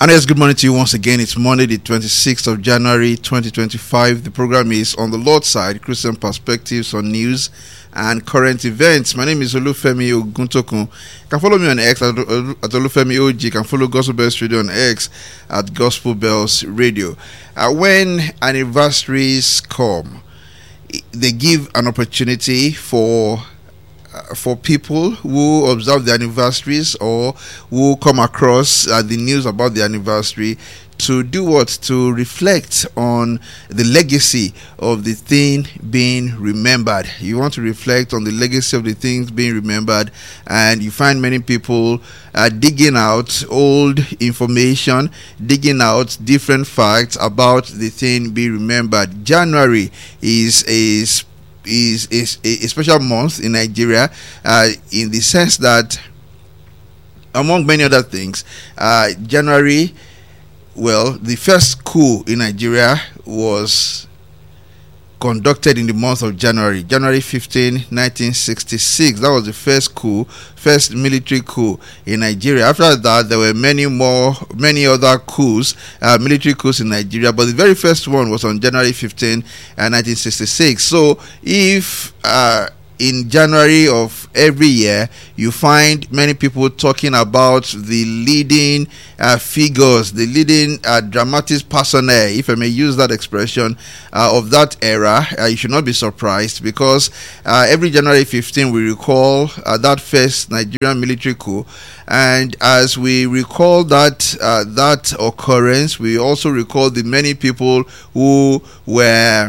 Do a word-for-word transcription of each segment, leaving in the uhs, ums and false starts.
And yes, good morning to you once again. It's Monday, the twenty-sixth of January, twenty twenty-five. The program is On the Lord's Side, Christian Perspectives on News and Current Events. My name is Olufemi Oguntokun. You can follow me on X at, at Olufemi O G. You can follow Gospel Bells Radio on X at Gospel Bells Radio. Uh, when anniversaries come, they give an opportunity for Uh, for people who observe the anniversaries or who come across uh, the news about the anniversary to do what? To reflect on the legacy of the thing being remembered. You want to reflect on the legacy of the things being remembered, and you find many people uh, digging out old information, digging out different facts about the thing being remembered. January is a is is a special month in Nigeria, uh, in the sense that, among many other things, uh, January, well, the first coup in Nigeria was conducted in the month of January, January fifteenth, nineteen sixty-six. That was the first coup, first military coup in Nigeria. After that, there were many more, many other coups, uh, military coups in Nigeria, but the very first one was on January fifteenth, uh, nineteen sixty-six. So, if uh, in January of every year, you find many people talking about the leading uh, figures, the leading uh, dramatis personae, if I may use that expression, uh, of that era, uh, you should not be surprised, because uh, every January fifteenth we recall uh, that first Nigerian military coup, and as we recall that uh, that occurrence, we also recall the many people who were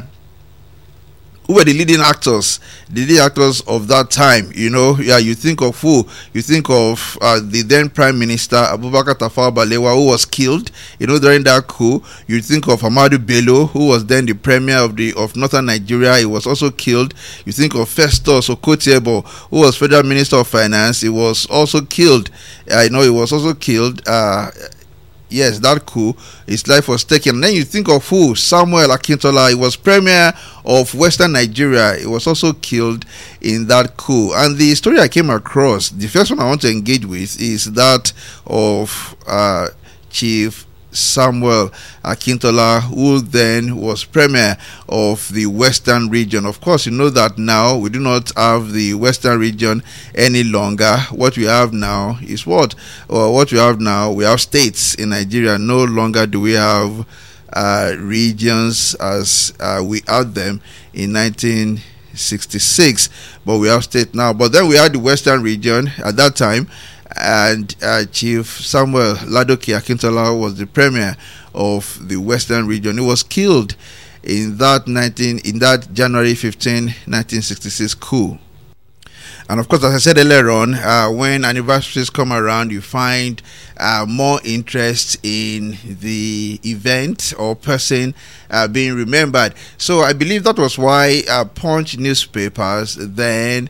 Who were the leading actors, the leading actors of that time? You know, yeah, you think of who? You think of uh, the then Prime Minister, Abubakar Tafawa Balewa, who was killed, you know, during that coup. You think of Ahmadu Bello, who was then the Premier of the of Northern Nigeria. He was also killed. You think of Festus Okotie-Eboh, who was Federal Minister of Finance. He was also killed. I uh, you know, he was also killed. Uh, Yes, that coup, his life was taken. And then you think of who? Samuel Akintola. He was Premier of Western Nigeria. He was also killed in that coup. And the story I came across, the first one I want to engage with, is that of uh, Chief Samuel Akintola, who then was Premier of the Western region. Of course, you know that now we do not have the Western region any longer. What we have now is what? Or what we have now, we have states in Nigeria. No longer do we have uh, regions as uh, we had them in nineteen sixty-six, but we have state now. But then we had the Western region at that time, and uh, Chief Samuel Ladoke Akintola was the Premier of the Western region. He was killed in that nineteen in that January fifteenth, nineteen sixty-six coup. And of course, as I said earlier on, uh, when anniversaries come around, you find uh, more interest in the event or person uh, being remembered. So I believe that was why uh, Punch newspapers then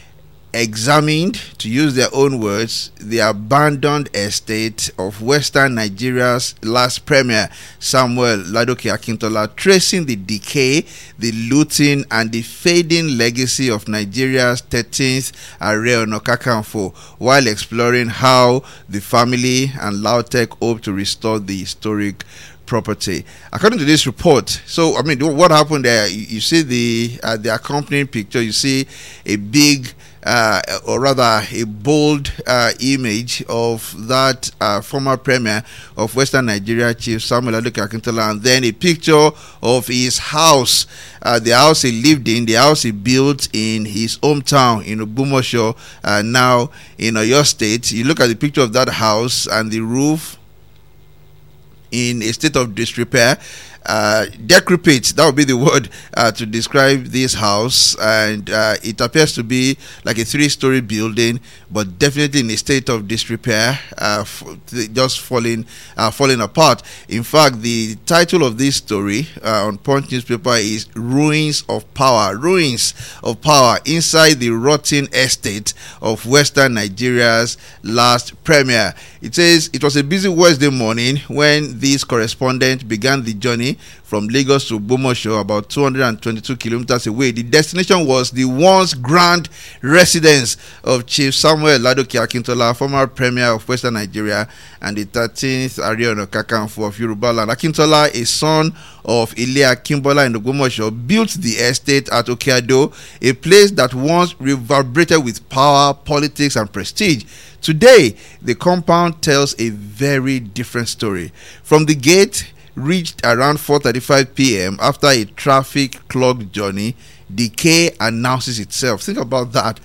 examined, to use their own words, the abandoned estate of Western Nigeria's last Premier, Samuel Ladoke Akintola, tracing the decay, the looting, and the fading legacy of Nigeria's thirteenth Ààrẹ Ọ̀nà Kakanfò, while exploring how the family and Lautech hope to restore the historic property. According to this report, so I mean, what happened there? You, you see the uh, the accompanying picture. You see a big, uh, or rather, a bold uh, image of that uh, former Premier of Western Nigeria, Chief Samuel Ladoke Akintola, and then a picture of his house, uh, the house he lived in, the house he built in his hometown in Ogbomosho, uh, now in Oyo State. You look at the picture of that house, and the roof in a state of disrepair, uh, decrepit, that would be the word uh, to describe this house, and uh, it appears to be like a three-story building, but definitely in a state of disrepair, uh, f- just falling uh, falling apart. In fact, the title of this story uh, on Punch newspaper is "Ruins of Power," ruins of power inside the rotten estate of Western Nigeria's last Premier. It says it was a busy Wednesday morning when this correspondent began the journey journey from Lagos to Ogbomoso, about two hundred twenty-two kilometers away. The destination was the once grand residence of Chief Samuel Ladoke Akintola, former Premier of Western Nigeria and the thirteenth Ààrẹ Ọ̀nà Kakanfò of Yoruba land. Akintola, a son of Ile Akínbọ́lá in Ogbomoso, built the estate at Okeado, a place that once reverberated with power, politics, and prestige. Today, the compound tells a very different story. From the gate, reached around four thirty-five p.m. after a traffic-clogged journey, decay announces itself. Think about that.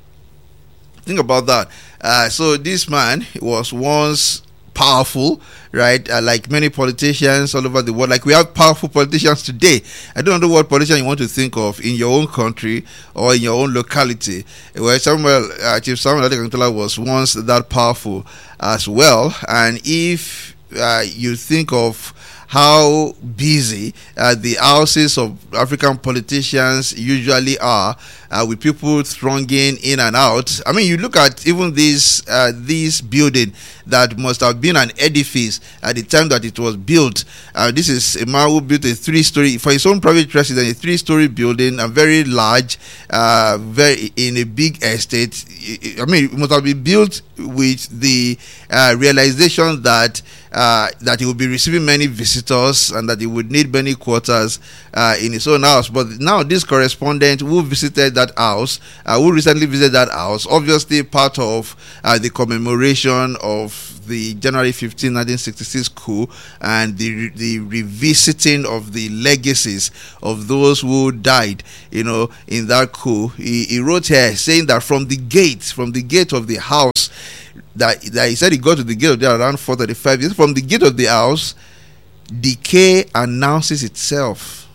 Think about that. Uh, so this man was once powerful, right? Uh, like many politicians all over the world. Like we have powerful politicians today. I don't know what politician you want to think of in your own country or in your own locality. Well, Samuel, uh, Chief Samuel Ladoke Akintola was once that powerful as well. And if uh, you think of how busy uh, the houses of African politicians usually are, uh, with people thronging in and out. I mean, you look at even this uh, this building that must have been an edifice at the time that it was built. Uh, this is a man who built a three-story, for his own private residence, a three-story building, a very large, uh, very in a big estate. I mean, it must have been built with the uh, realization that uh, that he would be receiving many visitors and that he would need many quarters uh, in his own house. But now this correspondent who visited that house, uh, who recently visited that house, obviously part of uh, the commemoration of the January fifteenth, nineteen sixty-six coup and the the revisiting of the legacies of those who died, you know, in that coup. He, he wrote here saying that from the gate, from the gate of the house, that, that he said he got to the gate of there around four thirty-five. From the gate of the house, decay announces itself.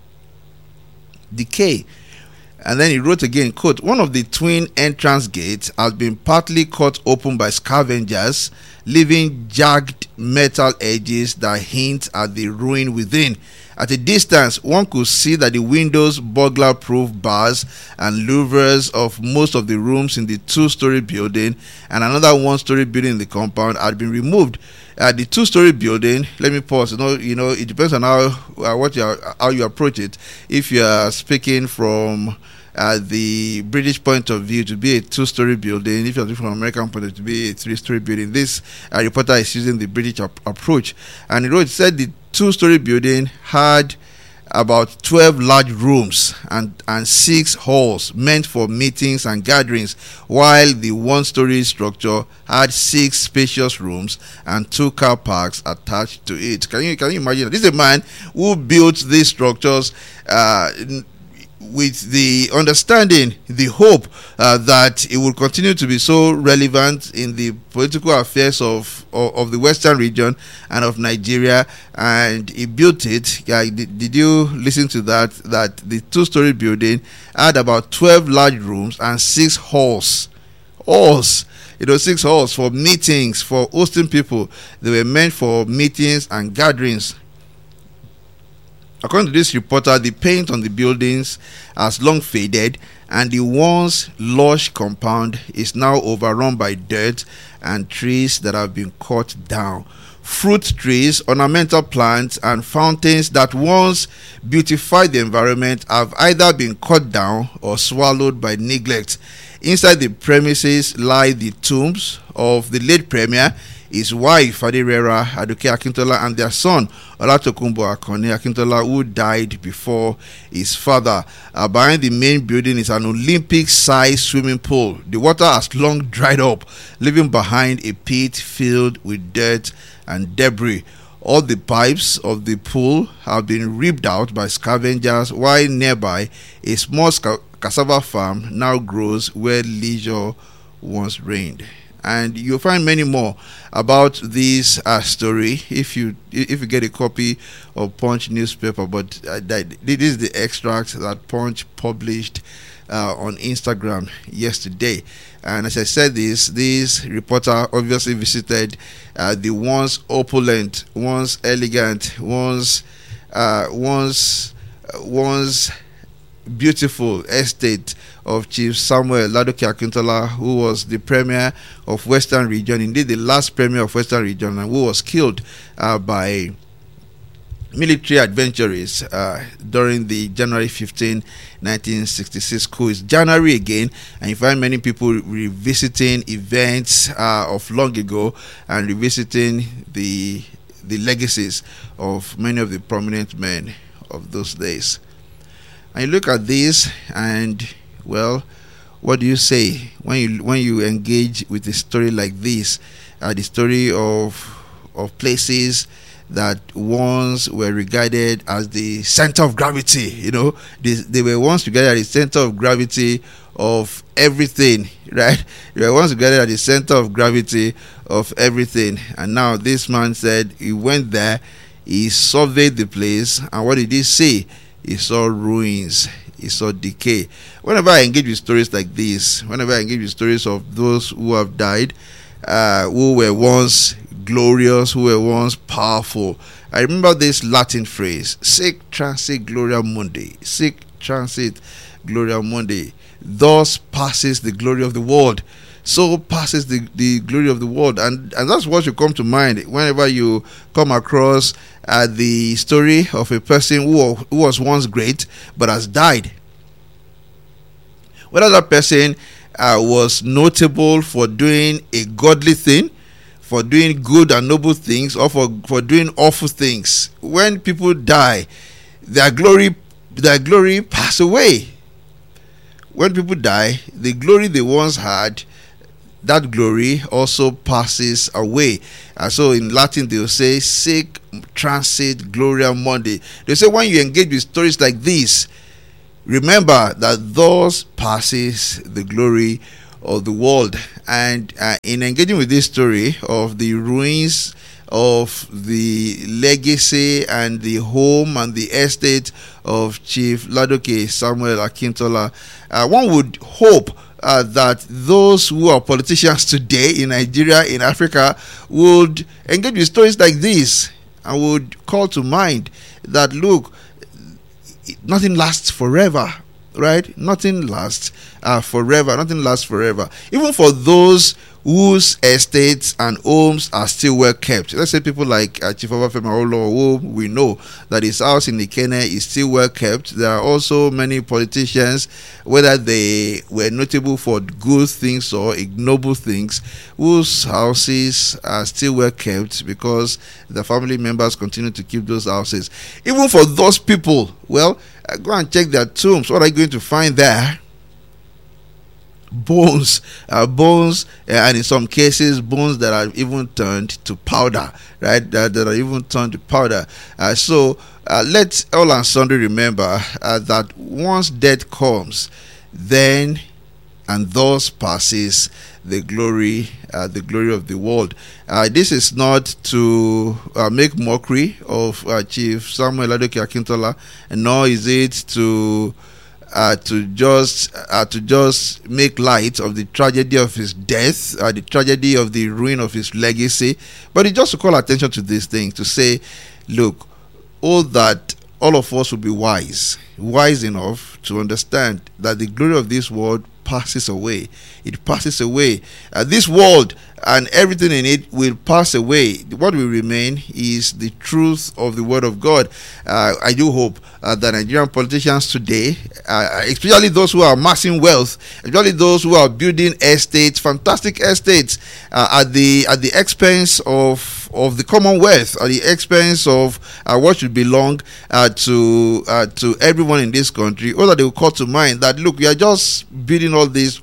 Decay. And then he wrote again, quote, one of the twin entrance gates has been partly cut open by scavengers, leaving jagged metal edges that hint at the ruin within. At a distance, one could see that the windows, burglar-proof bars, and louvers of most of the rooms in the two-story building and another one-story building in the compound had been removed. Uh, the two-story building, let me pause. You know, you know, it depends on how uh, what you are, how you approach it. If you are speaking from uh, the British point of view, to be a two-story building. If you're looking from American point of view, to be a three-story building. This uh, reporter is using the British ap- approach, and he wrote, said the two-story building had about twelve large rooms and, and six halls meant for meetings and gatherings, while the one-story structure had six spacious rooms and two car parks attached to it. Can you can you imagine? This is a man who built these structures uh, with the understanding, the hope uh, that it will continue to be so relevant in the political affairs of, of, of the Western region and of Nigeria, and he built it. Uh, did, did you listen to that? That the two-story building had about twelve large rooms and six halls. Halls. You know, six halls for meetings, for hosting people. They were meant for meetings and gatherings. According to this reporter, the paint on the buildings has long faded, and the once lush compound is now overrun by dirt and trees that have been cut down. Fruit trees, ornamental plants, and fountains that once beautified the environment have either been cut down or swallowed by neglect. Inside the premises lie the tombs of the late premier, his wife Aderera Aduke Akintola, and their son Olatokunbo Akane Akintola, who died before his father. Uh, behind the main building is an Olympic-sized swimming pool. The water has long dried up, leaving behind a pit filled with dirt and debris. All the pipes of the pool have been ripped out by scavengers, while nearby a small sca- cassava farm now grows where leisure once reigned. And you'll find many more about this uh, story if you if you get a copy of Punch newspaper. But uh, that, this is the extract that Punch published uh, on Instagram yesterday. And as I said, this this reporter obviously visited uh, the once opulent, once elegant, once uh, once uh, once beautiful estate of Chief Samuel Ladoke Akintola, who was the premier of Western Region, indeed the last premier of Western Region, and who was killed uh, by military adventurers uh, during the January fifteenth, nineteen sixty-six coup. It's January again, and you find many people revisiting events uh, of long ago and revisiting the the legacies of many of the prominent men of those days. And you look at this, and well, what do you say when you when you engage with a story like this? Uh, the story of of places that once were regarded as the center of gravity. You know, they, they were once regarded as the center of gravity of everything, right? They were once regarded as the center of gravity of everything. And now this man said he went there, he surveyed the place, and what did he see? He saw ruins, he saw decay. Whenever I engage with stories like this, whenever I engage with stories of those who have died, uh, who were once glorious, who were once powerful, I remember this Latin phrase, sic transit gloria mundi, sic transit gloria mundi. Thus passes the glory of the world. So passes the, the glory of the world. And, and that's what should come to mind whenever you come across uh, the story of a person who, who was once great but has died. Whether that person uh, was notable for doing a godly thing, for doing good and noble things, or for, for doing awful things. When people die, their glory their glory pass away. When people die, the glory they once had, that glory also passes away. And so in Latin they will say, sic transit gloria mundi. They say when you engage with stories like this, remember that thus passes the glory of the world. And uh, in engaging with this story of the ruins of the legacy and the home and the estate of Chief Ladoke Samuel Akintola, uh, one would hope uh, that those who are politicians today in Nigeria, in Africa, would engage with stories like this and would call to mind that, look, nothing lasts forever. Right? Nothing lasts uh, forever. Nothing lasts forever. Even for those whose estates and homes are still well kept. Let's say people like uh, Chief Obafemi Awolowo, who we know that his house in Ikenne is still well kept. There are also many politicians, whether they were notable for good things or ignoble things, whose houses are still well kept because the family members continue to keep those houses. Even for those people, well, uh, go and check their tombs. What are you going to find there? Bones, uh, bones, uh, and in some cases, bones that are even turned to powder, right? That, that are even turned to powder. Uh, so uh, let's all and sundry remember uh, that once death comes, then and thus passes the glory, uh, the glory of the world. Uh, this is not to uh, make mockery of uh, Chief Samuel Ladoke Akintola, nor is it to Uh, to just uh, to just make light of the tragedy of his death, uh, the tragedy of the ruin of his legacy, but it's just to call attention to these things, to say, look, all that all of us will be wise, wise enough to understand that the glory of this world passes away. It passes away. Uh, this world and everything in it will pass away. What will remain is the truth of the word of God. Uh, I do hope uh, that Nigerian politicians today, uh, especially those who are amassing wealth, especially those who are building estates, fantastic estates, uh, at the at the expense of of the Commonwealth, at the expense of uh, what should belong uh, to uh, to everyone in this country, or that they will call to mind that, look, we are just building all these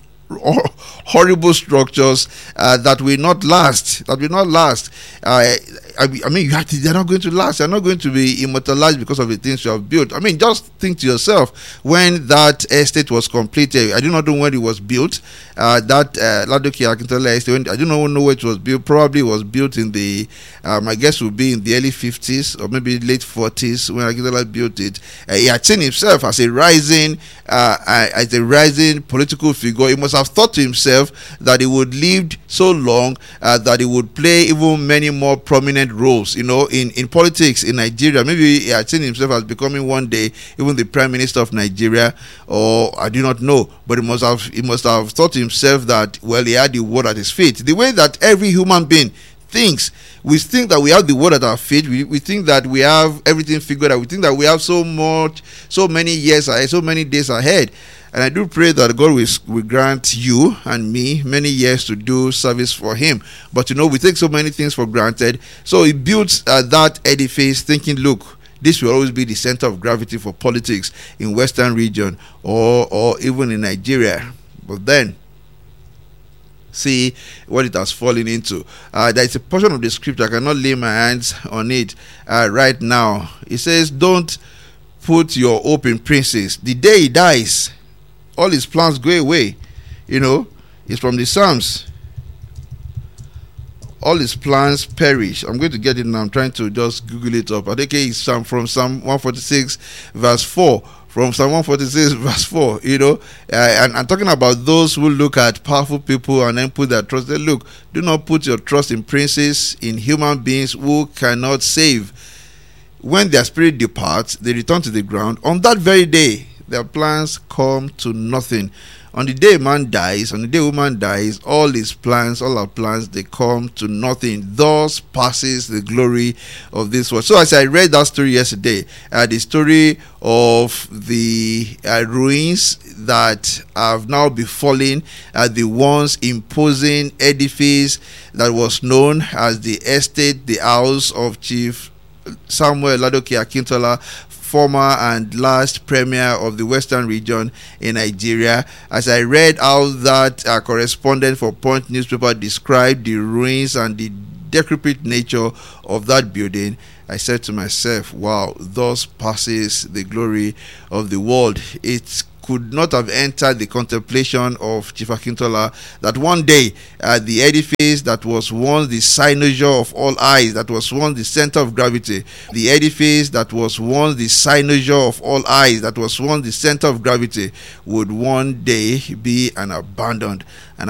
horrible structures uh, that will not last, that will not last. Uh, I, I mean, you have to, they're not going to last. They're not going to be immortalized because of the things you have built. I mean, just think to yourself, when that estate was completed, I do not know when it was built. Uh, that uh, Ladoke Akintola estate, I do not know where it was built. Probably it was built in the, um, I guess, would be in the early fifties or maybe late forties when Akintola built it. Uh, he had seen himself as a rising, uh, as a rising political figure. He must have thought to himself that he would live so long uh, that he would play even many more prominent roles, you know, in, in politics in Nigeria. Maybe he had seen himself as becoming one day even the Prime Minister of Nigeria, or I do not know, but he must have he must have thought to himself that, well, he had the world at his feet. The way that every human being things. We think that we have the word at our feet. We, we think that we have everything figured out. We think that we have so much, so many years ahead, so many days ahead. And I do pray that God will, will grant you and me many years to do service for Him. But you know, we take so many things for granted. So He built uh, that edifice thinking, look, this will always be the center of gravity for politics in Western region or, or even in Nigeria. But then, see what it has fallen into. Uh, there is a portion of the scripture, I cannot lay my hands on it uh, right now. It says, don't put your hope in princes. The day he dies, all his plans go away. You know, it's from the Psalms. All his plans perish. I'm going to get it now. I'm trying to just Google it up. I think it's from Psalm one forty-six, verse four. From Psalm one forty-six, verse four, you know, uh, and I'm talking about those who look at powerful people and then put their trust. They look, do not put your trust in princes, in human beings who cannot save. When their spirit departs, they return to the ground. On that very day, their plans come to nothing. On the day man dies, on the day woman dies, all his plans, all our plans, they come to nothing. Thus passes the glory of this world. So as I read that story yesterday, uh, the story of the uh, ruins that have now befallen uh, the once imposing edifice that was known as the estate, the house of Chief Samuel Ladoke Akintola, former and last premier of the Western region in Nigeria. As I read how that uh, correspondent for Punch newspaper described the ruins and the decrepit nature of that building, I said to myself, wow, thus passes the glory of the world. It could not have entered the contemplation of Chief Akintola that one day uh, the edifice that was once the cynosure of all eyes, that was once the center of gravity, the edifice that was once the cynosure of all eyes, that was once the center of gravity, would one day be an abandoned and